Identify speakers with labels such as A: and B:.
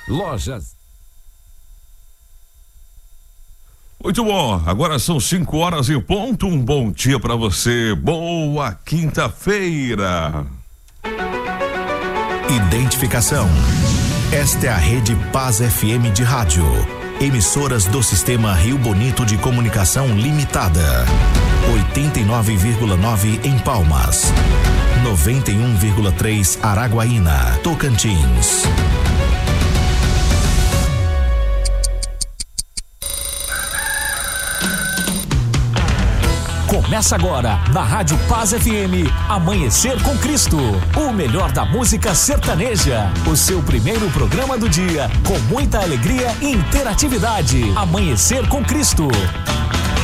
A: Lojas.
B: Muito bom, agora são 5 horas e ponto. Um bom dia para você. Boa quinta-feira.
C: Identificação. Esta é a Rede Paz FM de rádio. Emissoras do Sistema Rio Bonito de Comunicação Limitada. 89,9 em Palmas. 91,3 Araguaína, Tocantins.
D: Começa agora, na Rádio Paz FM, Amanhecer com Cristo. O melhor da música sertaneja. O seu primeiro programa do dia, com muita alegria e interatividade. Amanhecer com Cristo.